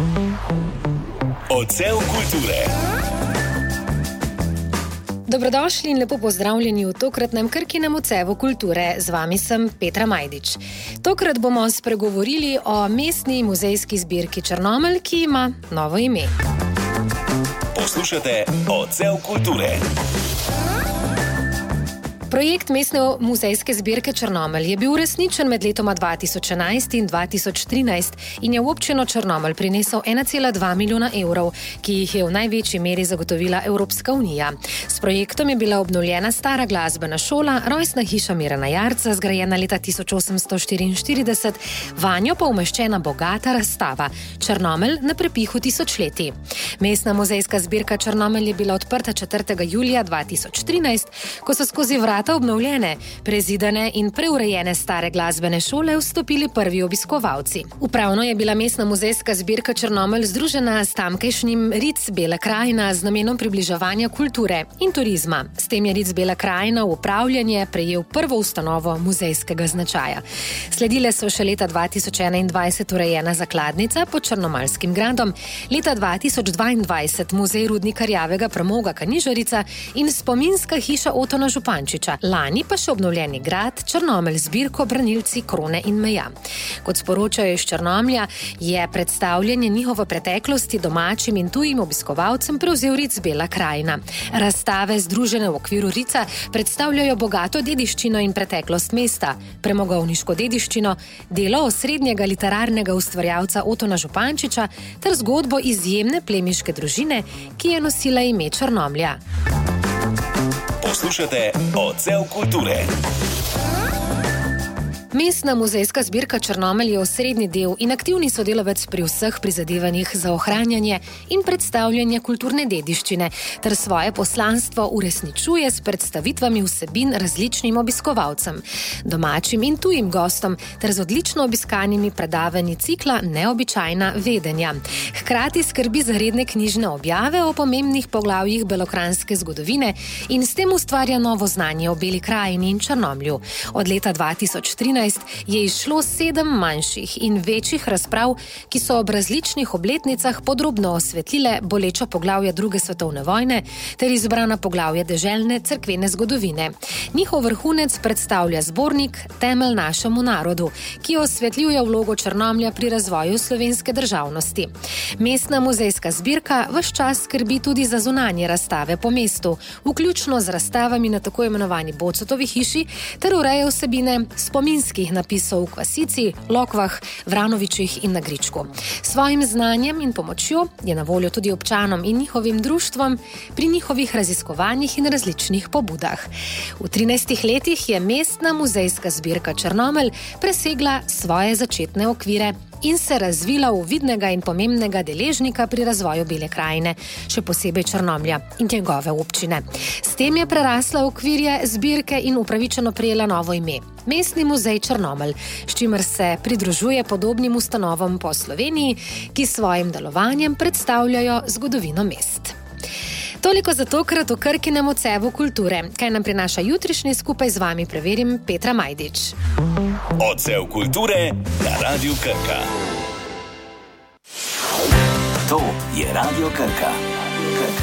Odsev kulture. Dobrodošli in lepo pozdravljeni v tokratnem Krkinem odsevu kulture. Z vami sem Petra Majdič. Tokrat bomo spregovorili o mestni muzejski zbirki Črnomelj, ki ima novo ime. Poslušate Odsev kulture. Projekt mestne muzejske zbirke Črnomelj je bil uresničen med letoma 2011 in 2013 in je v občino Črnomelj prinesel 1,2 milijona evrov, ki jih je v največji meri zagotovila Evropska unija. S projektom je bila obnovljena stara glasbena šola, rojstna hiša Mirana Jarca, zgrajena leta 1844, vanjo pa umeščena bogata razstava Črnomelj na prepihu tisočletij. Mestna muzejska zbirka Črnomelj je bila odprta 4. julija 2013, ko so skozi obnovljene, prezidane in preurejene stare glasbene šole vstopili prvi obiskovalci. Upravno je bila mestna muzejska zbirka Črnomelj združena s tamkajšnjim RIC Bela krajina z namenom približevanja kulture in turizma. S tem je RIC Bela krajina v upravljanje prejel prvo ustanovo muzejskega značaja. Sledile so še leta 2021 urejena zakladnica pod Črnomaljskim gradom, leta 2022 muzej rudnika rjavega premoga Kanižarica in spominska hiša Otona Župančiča. Lani pa še obnovljeni grad Črnomelj zbirko Branilci krone in meja. Kot sporočajo iz Črnomlja, je predstavljanje njihove preteklosti domačim in tujim obiskovalcem prevzel RIC Bela krajina. Razstave, združene v okviru RIC-a, predstavljajo bogato dediščino in preteklost mesta, premogovniško dediščino, delo osrednjega literarnega ustvarjalca Otona Župančiča ter zgodbo izjemne plemiške družine, ki je nosila ime Črnomlja. Poslušate Odsev kulture. Mestna muzejska zbirka Črnomelj je osrednji del in aktivni sodelavec pri vseh prizadevanjih za ohranjanje in predstavljanje kulturne dediščine ter svoje poslanstvo uresničuje s predstavitvami vsebin različnim obiskovalcem, domačim in tujim gostom ter z odlično obiskanimi predavanji cikla Neobičajna vedenja. Hkrati skrbi za redne knjižne objave o pomembnih poglavjih belokranjske zgodovine in s tem ustvarja novo znanje o Beli krajini in Črnomlju. Od leta 2013 je izšlo 7 manjših in večjih razprav, ki so ob različnih obletnicah podrobno osvetlile boleča poglavja druge svetovne vojne ter izbrana poglavja deželne cerkvene zgodovine. Njihov vrhunec predstavlja zbornik Temelj našemu narodu, ki osvetljuje vlogo Črnomlja pri razvoju slovenske državnosti. Mestna muzejska zbirka ves čas skrbi tudi za zunanje razstave po mestu, vključno z razstavami na tako imenovani Bocotovi hiši ter ureja vsebine spominskih napisov v Kvasici, Lokvah, Vranovičih in na Gričku. Svojim znanjem in pomočjo je na voljo tudi občanom in njihovim društvom pri njihovih raziskovanjih in različnih pobudah. V 13 letih je mestna muzejska zbirka Črnomelj presegla svoje začetne okvire in se razvila v vidnega in pomembnega deležnika pri razvoju Bele krajine, še posebej Črnomlja in njegove občine. S tem je prerasla okvirje zbirke in upravičeno prejela novo ime – Mestni muzej Črnomelj, s čimer se pridružuje podobnim ustanovam po Sloveniji, ki svojim delovanjem predstavljajo zgodovino mest. Toliko za tokrat v Krkinem odsevu kulture. Kaj nam prinaša jutrišnji, skupaj z vami preverim Petra Majdič. Odsev kulture na Radiu Krka. To je Radio Krka.